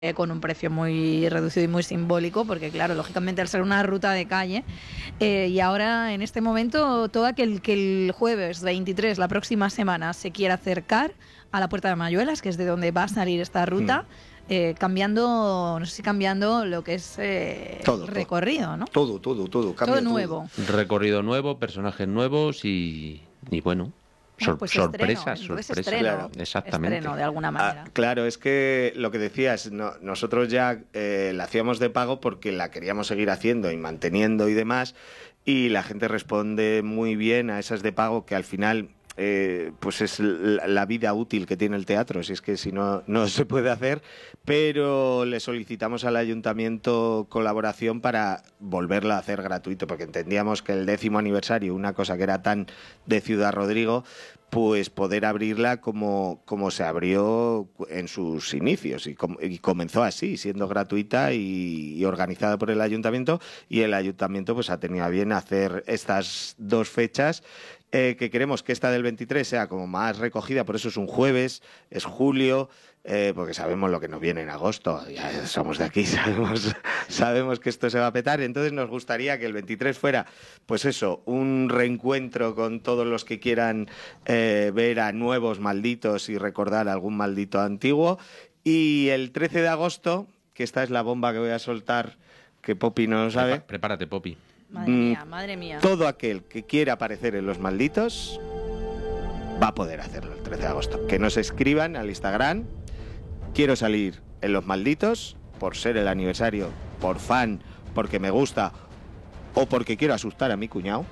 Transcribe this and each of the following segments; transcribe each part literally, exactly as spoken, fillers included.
eh, con un precio muy reducido y muy simbólico, porque claro, lógicamente al ser una ruta de calle, eh, y ahora en este momento todo aquel que el jueves veintitrés, la próxima semana, se quiera acercar a la Puerta de Mayuelas, que es de donde va a salir esta ruta, mm. eh, cambiando, no sé si cambiando lo que es eh, todo, el recorrido, ¿no? Todo, todo, todo, cambia todo nuevo. Todo. Recorrido nuevo, personajes nuevos y, y bueno... Sor pues sorpresas, estreno, sorpresas. Estreno, claro, exactamente. Estreno, de alguna manera. Ah, claro, es que lo que decías, no, nosotros ya eh, la hacíamos de pago porque la queríamos seguir haciendo y manteniendo y demás, y la gente responde muy bien a esas de pago, que al final eh, pues es la, la vida útil que tiene el teatro, si es que si no, no se puede hacer, pero le solicitamos al ayuntamiento colaboración para volverla a hacer gratuito, porque entendíamos que el décimo aniversario, una cosa que era tan de Ciudad Rodrigo, pues poder abrirla como, como se abrió en sus inicios, y, com y comenzó así, siendo gratuita y, y organizada por el ayuntamiento, y el ayuntamiento pues ha tenido a bien hacer estas dos fechas, eh, que queremos que esta del veintitrés sea como más recogida, por eso es un jueves, es julio, eh, porque sabemos lo que nos viene en agosto, ya somos de aquí, sabemos, sabemos que esto se va a petar, entonces nos gustaría que el veintitrés fuera, pues eso, un reencuentro con todos los que quieran eh, ver a nuevos malditos y recordar algún maldito antiguo, y el trece de agosto, que esta es la bomba que voy a soltar, que Poppy no lo sabe. Prepa prepárate, Poppy. Madre mía, madre mía. Todo aquel que quiera aparecer en Los Malditos va a poder hacerlo el trece de agosto. Que nos escriban al Instagram: quiero salir en Los Malditos, por ser el aniversario, por fan, porque me gusta o porque quiero asustar a mi cuñado.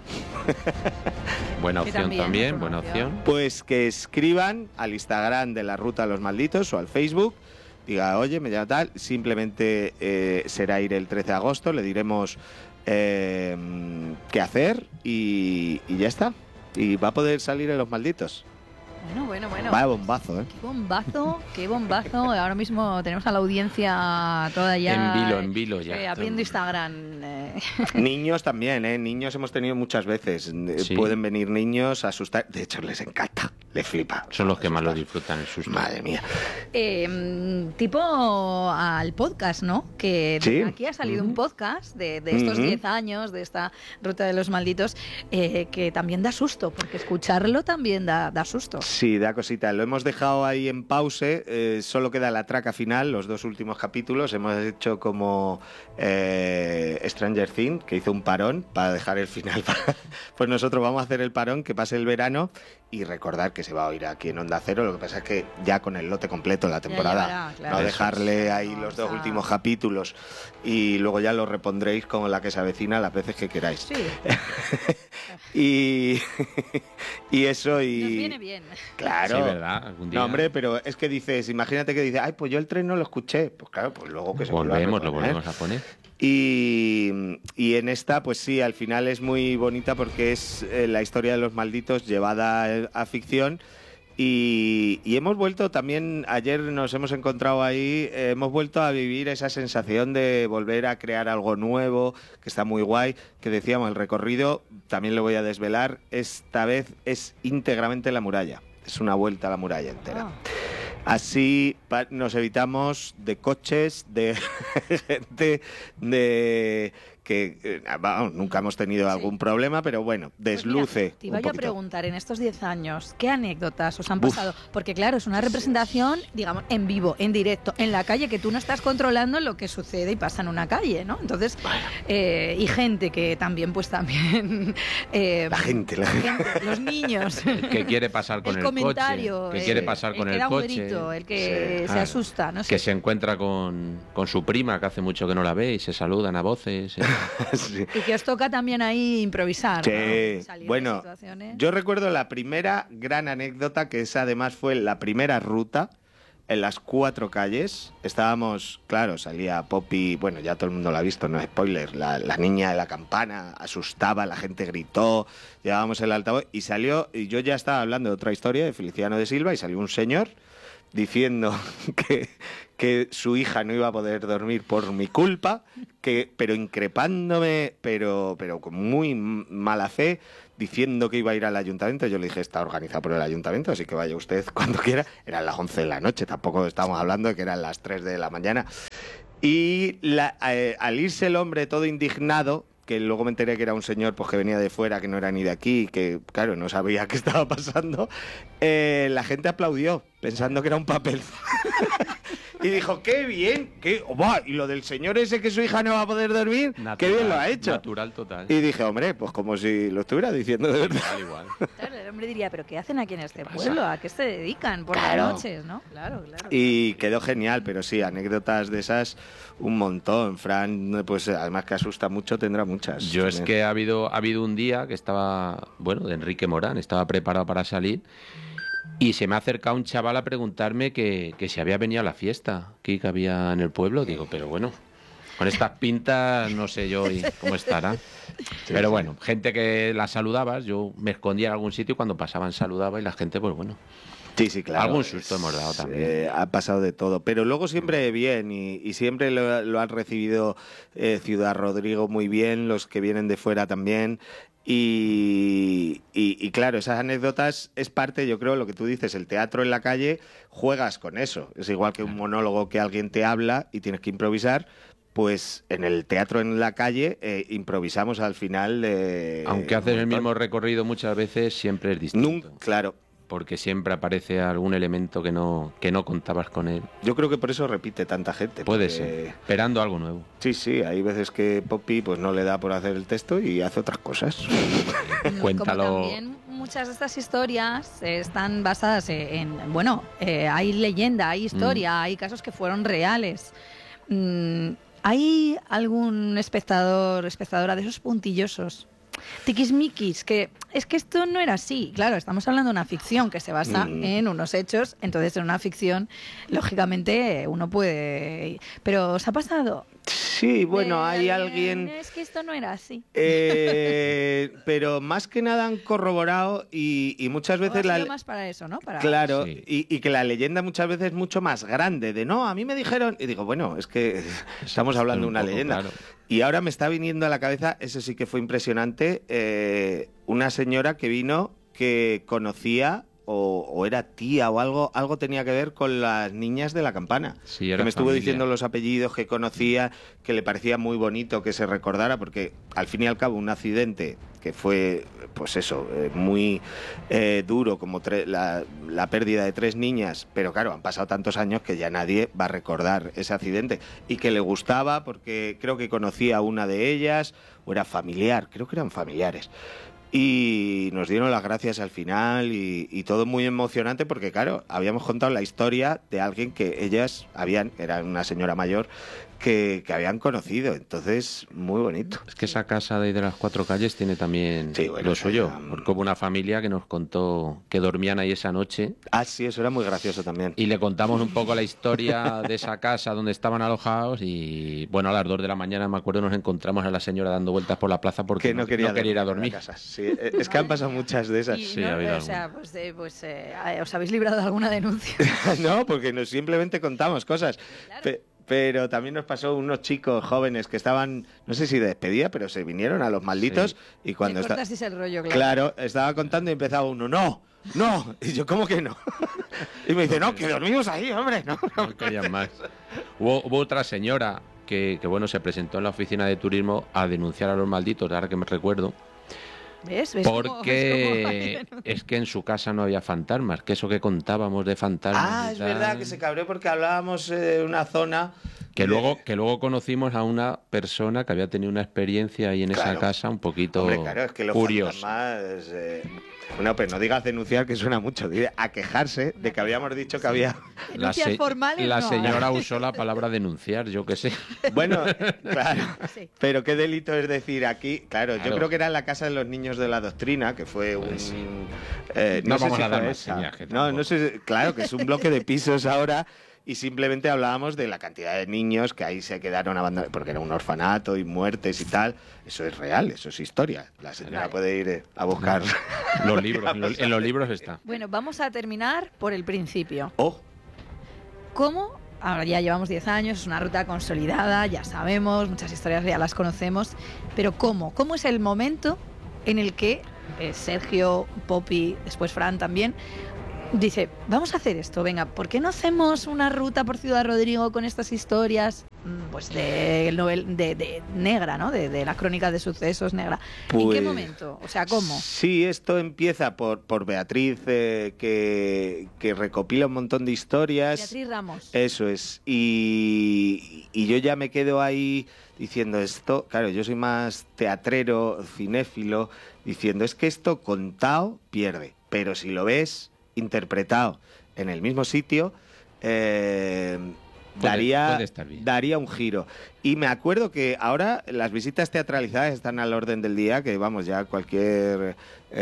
Buena opción también, también buena opción. Pues que escriban al Instagram de la Ruta de Los Malditos o al Facebook. Diga, oye, me llama tal, simplemente eh, será ir el trece de agosto, le diremos eh, qué hacer y, y ya está. Y va a poder salir en Los Malditos. Bueno, bueno, bueno. Vaya bombazo, ¿eh? Qué bombazo, qué bombazo. Ahora mismo tenemos a la audiencia toda ya... En vilo, en vilo ya. Eh, abriendo Instagram. Eh. Niños también, ¿eh? Niños hemos tenido muchas veces. Sí. Pueden venir niños a asustar. De hecho, les encanta, les flipa. Son los que asustar. Más lo disfrutan, el susto. Madre mía. Eh, tipo al podcast, ¿no? Que ¿Sí? Aquí ha salido uh-huh. un podcast de, de estos diez uh-huh. años, de esta Ruta de los Malditos, eh, que también da susto, porque escucharlo también da, da susto. Sí, da cosita. Lo hemos dejado ahí en pause, eh, solo queda la traca final, los dos últimos capítulos. Hemos hecho como eh, Stranger Things, que hizo un parón para dejar el final. Pues nosotros vamos a hacer el parón, que pase el verano, y recordar que se va a oír aquí en Onda Cero. Lo que pasa es que ya con el lote completo en la temporada, llevará, claro. No dejarle ahí los dos últimos capítulos y luego ya lo repondréis con la que se avecina las veces que queráis. Sí. y, y eso y... Nos viene bien. Claro. Sí, ¿verdad? Algún día. No, hombre, pero es que dices, imagínate que dices, ay, pues yo el tren no lo escuché. Pues claro, pues luego que se volvemos, lo volvemos a poner. Y, y en esta, pues sí, al final es muy bonita porque es eh, la historia de Los Malditos llevada a, a ficción. Y, y hemos vuelto también, ayer nos hemos encontrado ahí, eh, hemos vuelto a vivir esa sensación de volver a crear algo nuevo, que está muy guay, que decíamos, el recorrido, también lo voy a desvelar, esta vez es íntegramente la muralla, es una vuelta a la muralla entera. Oh. Así nos evitamos de coches, de gente, de... que vamos, nunca hemos tenido sí. algún problema, pero bueno, desluce. Pues mira, te iba yo a preguntar, en estos diez años, ¿qué anécdotas os han pasado? Uf. Porque claro, es una representación, digamos, en vivo, en directo, en la calle, que tú no estás controlando lo que sucede y pasa en una calle, ¿no? Entonces, bueno. eh, y gente que también, pues también... Eh, la gente, la gente. Los niños. El que quiere pasar con el, el comentario, coche. Que quiere pasar el, con el, el, el coche. Grito, el que sí. se ah, asusta, no sé. Que se encuentra con, con su prima, que hace mucho que no la ve, y se saludan a voces. ¿eh? Sí. Y que os toca también ahí improvisar, sí. ¿no? Bueno, yo recuerdo la primera gran anécdota, que esa además fue la primera ruta en las cuatro calles. Estábamos, claro, salía Poppy, bueno, ya todo el mundo lo ha visto, no es spoiler, la, la niña de la campana asustaba, la gente gritó, llevábamos el altavoz y salió, y yo ya estaba hablando de otra historia de Feliciano de Silva y salió un señor diciendo que, que su hija no iba a poder dormir por mi culpa, que, pero increpándome, pero, pero con muy mala fe, diciendo que iba a ir al ayuntamiento. Yo le dije, está organizado por el ayuntamiento, así que vaya usted cuando quiera. Eran las once de la noche, tampoco estábamos hablando de que eran las tres de la mañana. Y la, eh, al irse el hombre todo indignado, que luego me enteré que era un señor pues que venía de fuera, que no era ni de aquí, que claro, no sabía qué estaba pasando, eh, la gente aplaudió, pensando que era un papel. Y dijo, qué bien, qué, ¡buah! Y lo del señor ese que su hija no va a poder dormir, natural, qué bien lo ha hecho. Natural total. Y dije, hombre, pues como si lo estuviera diciendo de verdad. Igual, igual. Claro, el hombre diría, ¿pero qué hacen aquí en este pueblo? ¿A qué se dedican por claro. las noches, no? Claro, claro. Y quedó genial, pero sí, anécdotas de esas, un montón. Fran, pues además que asusta mucho, tendrá muchas. Yo también. Es que ha habido, ha habido un día que estaba, bueno, de Enrique Morán, estaba preparado para salir. Y se me ha acercado un chaval a preguntarme que, que si había venido a la fiesta que había en el pueblo. Digo, pero bueno, con estas pintas no sé yo cómo estará. Pero bueno, gente que la saludabas, yo me escondía en algún sitio y cuando pasaban saludaba y la gente, pues bueno. Sí, sí, claro. Algún susto hemos dado también. Eh, ha pasado de todo, pero luego siempre bien y, y siempre lo, lo han recibido eh, Ciudad Rodrigo muy bien, los que vienen de fuera también. Y, y, y claro, esas anécdotas es parte, yo creo, lo que tú dices, el teatro en la calle, juegas con eso. Es igual que un monólogo que alguien te habla y tienes que improvisar, pues en el teatro en la calle eh, improvisamos al final. Eh, Aunque haces el mismo recorrido muchas veces, siempre es distinto. Nunca, claro. Porque siempre aparece algún elemento que no que no contabas con él. Yo creo que por eso repite tanta gente. Puede porque... ser, esperando algo nuevo. Sí, sí, hay veces que Poppy pues no le da por hacer el texto y hace otras cosas. Cuéntalo. Como también muchas de estas historias eh, están basadas en, bueno, eh, hay leyenda, hay historia, mm. hay casos que fueron reales. Mm, ¿Hay algún espectador, espectadora de esos puntillosos? Tiquismiquis, que es que esto no era así. Claro, estamos hablando de una ficción que se basa mm. en unos hechos, entonces en una ficción, lógicamente, uno puede... ¿Pero os ha pasado? Sí, bueno, de, hay de, alguien... Es que esto no era así. Eh, pero más que nada han corroborado y, y muchas veces... O ha la sido más para eso, ¿no? Para... Claro, sí. y, y que la leyenda muchas veces es mucho más grande, de no, a mí me dijeron... Y digo, bueno, es que estamos hablando de una poco, leyenda. Claro. Y ahora me está viniendo a la cabeza, eso sí que fue impresionante, eh, una señora que vino que conocía... O, o era tía o algo, algo tenía que ver con las niñas de la campana. Sí, era que me estuvo familia. diciendo los apellidos que conocía, que le parecía muy bonito que se recordara, porque al fin y al cabo un accidente que fue, pues eso, eh, muy eh, duro, como tre- la, la pérdida de tres niñas, pero claro, han pasado tantos años que ya nadie va a recordar ese accidente, y que le gustaba porque creo que conocía a una de ellas, o era familiar, creo que eran familiares. Y nos dieron las gracias al final y, y todo muy emocionante porque, claro, habíamos contado la historia de alguien que ellas habían, era una señora mayor, que, que habían conocido. Entonces, muy bonito. Es que esa casa de ahí de las Cuatro Calles tiene también sí, bueno, lo suyo. era... Porque hubo una familia que nos contó que dormían ahí esa noche. Ah, sí, eso era muy gracioso también. Y le contamos un poco la historia de esa casa donde estaban alojados y, bueno, a las dos de la mañana, me acuerdo, nos encontramos a la señora dando vueltas por la plaza porque que no, no, quería, no quería ir a dormir. Sí, es que han pasado muchas de esas. Y sí, no, ha habido o sea, pues, eh, pues eh, ¿os habéis librado de alguna denuncia? No, porque nos simplemente contamos cosas. Claro. Pe- Pero también nos pasó unos chicos jóvenes que estaban, no sé si de despedida, pero se vinieron a los malditos sí. y cuando está... está... el rollo, claro. Claro, estaba contando y empezaba uno, no, no. Y yo, ¿cómo que no? Y me dice, no, que dormimos ahí, hombre. No, no, no querían más. Hubo, hubo otra señora que, que, bueno, se presentó en la oficina de turismo a denunciar a los malditos, ahora que me recuerdo. ¿Ves? ¿Ves porque cómo, cómo es que en su casa no había fantasmas, que eso que contábamos de fantasmas. Ah, es verdad que se cabreó porque hablábamos de una zona... Que, de... luego, que luego conocimos a una persona que había tenido una experiencia ahí en claro. esa casa un poquito Hombre, claro, es que los curiosa. fantasmas... Eh... Bueno, pues no digas denunciar, que suena mucho. Dice a quejarse de que habíamos dicho que había... La, se formales, la no. señora usó la palabra denunciar, yo qué sé. Bueno, claro. Sí. Pero qué delito es decir aquí... Claro, claro, yo creo que era en la Casa de los Niños de la Doctrina, que fue un... Pues sí. eh, no, no sé vamos si a dar fue más esa. señas, que No, tampoco. no sé... Claro, que es un bloque de pisos ahora... Y simplemente hablábamos de la cantidad de niños que ahí se quedaron abandonados, porque era un orfanato y muertes y tal. Eso es real, eso es historia. La señora vale. puede ir eh, a buscar... Los libros, en, los, en los libros está. Bueno, vamos a terminar por el principio. Oh, ¿cómo? Ahora ya llevamos diez años, es una ruta consolidada, ya sabemos, muchas historias ya las conocemos, pero ¿cómo? ¿Cómo es el momento en el que eh, Sergio, Poppy, después Fran también, dice, vamos a hacer esto, venga, ¿por qué no hacemos una ruta por Ciudad Rodrigo con estas historias pues de, novel, de, de negra, ¿no? De, de la crónica de sucesos negra. Pues, ¿en qué momento? O sea, ¿cómo? Sí, esto empieza por, por Beatriz, eh, que, que recopila un montón de historias. Beatriz Ramos. Eso es. Y, y yo ya me quedo ahí diciendo esto, claro, yo soy más teatrero, cinéfilo, diciendo, es que esto contado pierde, pero si lo ves interpretado en el mismo sitio, eh, puede, daría, puede daría un giro. Y me acuerdo que ahora las visitas teatralizadas están al orden del día, que vamos, ya cualquier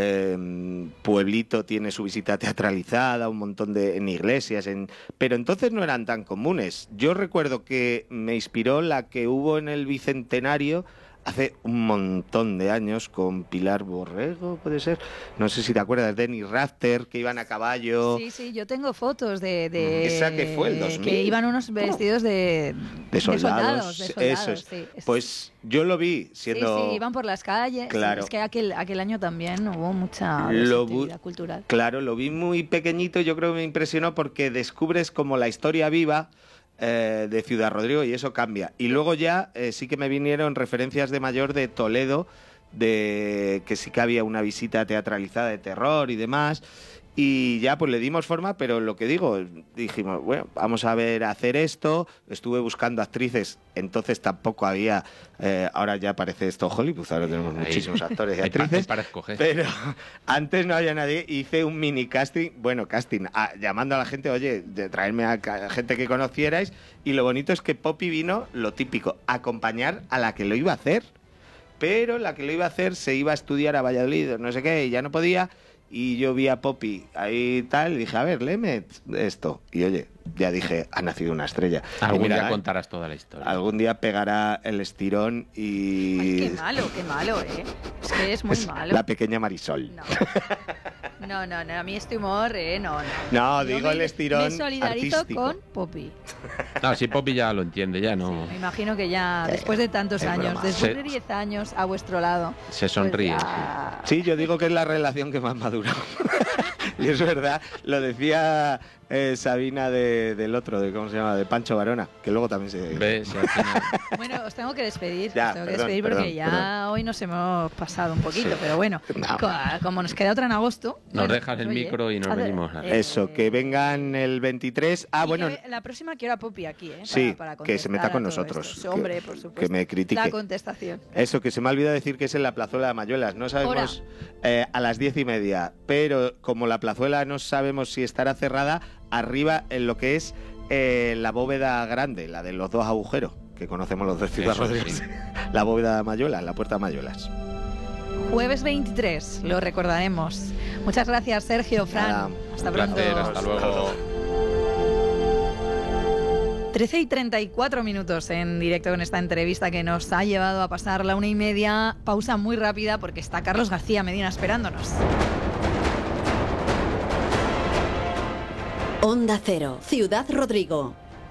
eh, pueblito tiene su visita teatralizada, un montón de en iglesias, en, pero entonces no eran tan comunes. Yo recuerdo que me inspiró la que hubo en el Bicentenario hace un montón de años, con Pilar Borrego, puede ser. No sé si te acuerdas, Denny Rafter, que iban a caballo. Sí, sí, yo tengo fotos de... de Esa que fue el dos mil. Que iban unos vestidos de, de soldados. De soldados, de soldados Eso es. Sí. Pues yo lo vi siendo... Sí, sí, iban por las calles. Claro. Sí, es que aquel, aquel año también hubo mucha actividad cultural. Claro, lo vi muy pequeñito, yo creo que me impresionó porque descubres como la historia viva Eh, de Ciudad Rodrigo y eso cambia. Y luego ya eh, sí que me vinieron referencias de mayor de Toledo, de que sí que había una visita teatralizada de terror y demás. Y ya pues le dimos forma, pero lo que digo, dijimos, bueno, vamos a ver, hacer esto. Estuve buscando actrices, entonces tampoco había, eh, ahora ya parece esto Hollywood, ahora tenemos ahí, muchísimos actores y actrices. Para escoger. Pero antes no había nadie, hice un mini casting, bueno, casting, a, llamando a la gente, oye, de traerme a, a gente que conocierais, y lo bonito es que Poppy vino, lo típico, a acompañar a la que lo iba a hacer. Pero la que lo iba a hacer se iba a estudiar a Valladolid, no sé qué, y ya no podía. Y yo vi a Poppy ahí tal, y dije, a ver, léeme esto. Y oye, ya dije, ha nacido una estrella. Algún mira, día contarás toda la historia. Algún día pegará el estirón y... Ay, qué malo, qué malo, ¿eh? Es que es muy es malo. La pequeña Marisol. No. No, no, no, a mí este humor, eh, no, no. No, Yo digo me, el estirón me solidarizo artístico. con Poppy. No, si Poppy ya lo entiende, ya no... Sí, me imagino que ya, después de tantos es años, broma. después Se- de diez años a vuestro lado... Se sonríe. pues ya- Sí, yo digo que es la relación que más madura. Y es verdad, lo decía eh, Sabina de, del otro, de cómo se llama, de Pancho Varona, que luego también se... ¿Ves? Y al final- Bueno, os tengo que despedir, Ya, os tengo que perdón, despedir porque perdón, ya perdón. hoy nos hemos pasado un poquito, Sí. pero bueno, No. co- como nos queda otra en agosto... Nos bueno, dejas el oye, micro y nos a ver, venimos a- eh, Eso, que vengan el veintitrés... Ah, y bueno... que la próxima quiero a Poppy aquí, ¿eh? Sí, para, para que se meta contestar con a todo nosotros, esto. Sí, que- hombre, por supuesto. que me critique. La contestación. Eso, que se me ha olvidado decir que es en la plazuela de Mayuelas. No sabemos eh, a las diez y media, pero como la plazuela no sabemos si estará cerrada, arriba en lo que es eh, la bóveda grande, la de los dos agujeros, que conocemos los de Ciudad Eso, Rodrigo. sí. La bóveda de Mayuelas, la puerta de Mayuelas. Jueves veintitrés, lo recordaremos. Muchas gracias, Sergio, Fran. Nada, Hasta Un pronto. placer, hasta luego. trece y treinta y cuatro minutos en directo con esta entrevista que nos ha llevado a pasar la una y media. Pausa muy rápida porque está Carlos García Medina esperándonos. Onda Cero, Ciudad Rodrigo.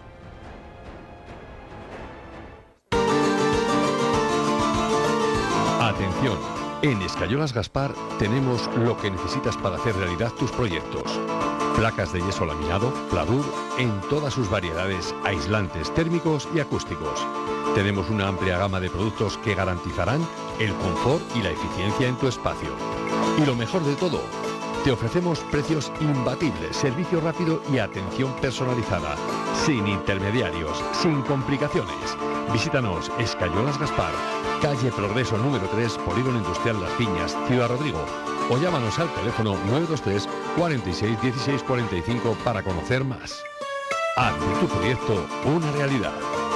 Atención, en Escayolas Gaspar tenemos lo que necesitas para hacer realidad tus proyectos. Placas de yeso laminado, Pladur, en todas sus variedades, aislantes térmicos y acústicos. Tenemos una amplia gama de productos que garantizarán el confort y la eficiencia en tu espacio. Y lo mejor de todo, te ofrecemos precios imbatibles, servicio rápido y atención personalizada, sin intermediarios, sin complicaciones. Visítanos Escayolas Gaspar, calle Progreso número tres, Polígono Industrial Las Piñas, Ciudad Rodrigo. O llámanos al teléfono nueve dos tres, cuarenta y seis, dieciséis cuarenta y cinco para conocer más. Haz de tu proyecto una realidad.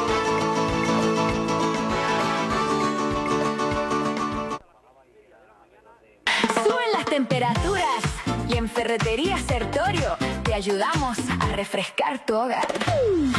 Suben las temperaturas y en Ferretería Sertorio te ayudamos a refrescar tu hogar.